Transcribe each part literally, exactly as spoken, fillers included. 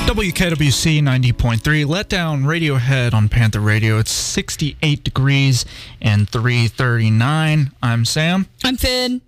W K W C ninety point three, Letdown Radiohead on Panther Radio. It's sixty-eight degrees and three thirty-nine. I'm Sam. I'm Finn.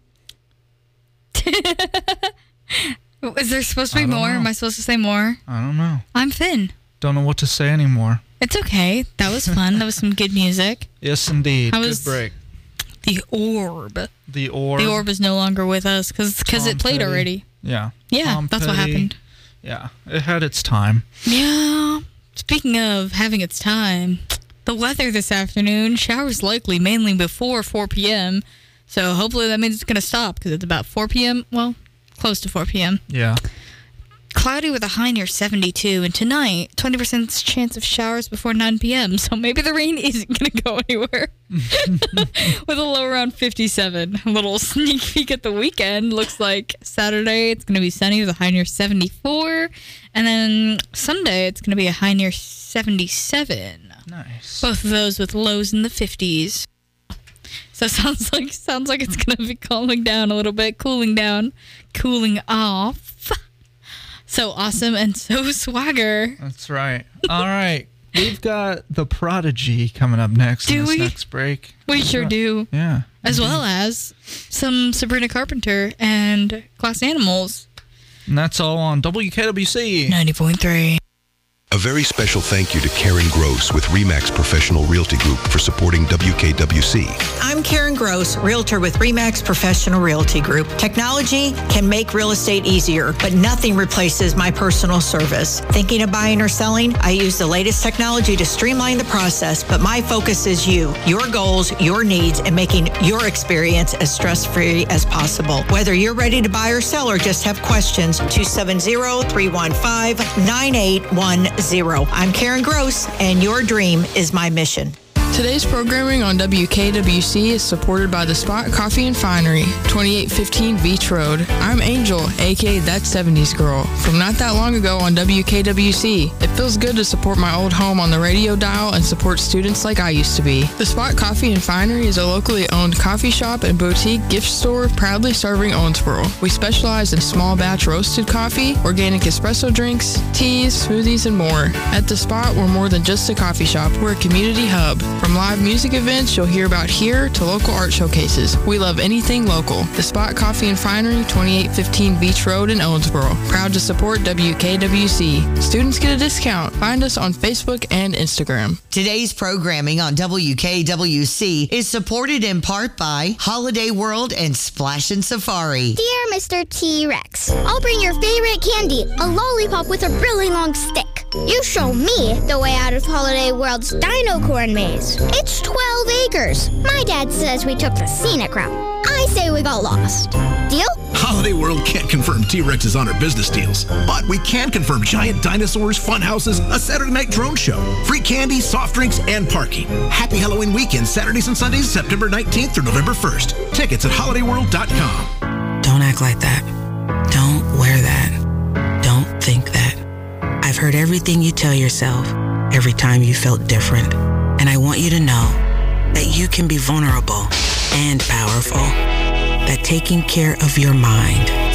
Is there supposed to be more? know. Am I supposed to say more? I don't know. I'm Finn. Don't know what to say anymore. It's okay. That was fun. That was some good music. Yes, indeed. I Good was- break. The Orb. The Orb. The Orb is no longer with us because Tom it played Petty. already. Yeah. Yeah, Tom that's what Petty. happened. Yeah, it had its time. Yeah. Speaking of having its time, the weather this afternoon, showers likely mainly before four p.m. So hopefully that means it's going to stop because it's about four p.m. Well, close to four p.m. Yeah. Cloudy with a high near seventy-two. And tonight, twenty percent chance of showers before nine p.m. So maybe the rain isn't going to go anywhere. With a low around fifty-seven. A little sneak peek at the weekend. Looks like Saturday it's going to be sunny with a high near seventy-four. And then Sunday it's going to be a high near seventy-seven. Nice. Both of those with lows in the fifties. So sounds like sounds like it's going to be calming down a little bit, cooling down, cooling off. So awesome and so swagger. That's right. All right. We've got The Prodigy coming up next Do in this we? next break. We sure do. Yeah. As well as some Sabrina Carpenter and Glass Animals. And that's all on W K W C. ninety point three. A very special thank you to Karen Gross with RE/MAX Professional Realty Group for supporting W K W C. I'm Karen Gross, Realtor with RE/MAX Professional Realty Group. Technology can make real estate easier, but nothing replaces my personal service. Thinking of buying or selling? I use the latest technology to streamline the process, but my focus is you, your goals, your needs, and making your experience as stress-free as possible. Whether you're ready to buy or sell or just have questions, two seven zero, three one five, nine eight one zero. I'm Karen Gross, and your dream is my mission. Today's programming on W K W C is supported by The Spot Coffee and Finery, twenty-eight fifteen Beach Road. I'm Angel, aka That seventies Girl, from not that long ago on W K W C. It feels good to support my old home on the radio dial and support students like I used to be. The Spot Coffee and Finery is a locally owned coffee shop and boutique gift store proudly serving Owensboro. We specialize in small batch roasted coffee, organic espresso drinks, teas, smoothies, and more. At The Spot, we're more than just a coffee shop. We're a community hub. From live music events you'll hear about here to local art showcases, we love anything local. The Spot Coffee and Finery, twenty-eight fifteen Beach Road in Owensboro. Proud to support W K W C. Students get a discount. Find us on Facebook and Instagram. Today's programming on W K W C is supported in part by Holiday World and Splash and Safari. Dear Mister T-Rex, I'll bring your favorite candy, a lollipop with a really long stick. You show me the way out of Holiday World's Dino Corn Maze. It's twelve acres. My dad says we took the scenic route. I say we got lost. Deal? Holiday World can't confirm T-Rexes on our business deals, but we can confirm giant dinosaurs, fun houses, a Saturday night drone show, free candy, soft drinks, and parking. Happy Halloween weekend, Saturdays and Sundays, September nineteenth through November first. Tickets at holiday world dot com. Don't act like that. Don't wear that. Don't think that. I've heard everything you tell yourself every time you felt different. And I want you to know that you can be vulnerable and powerful. That taking care of your mind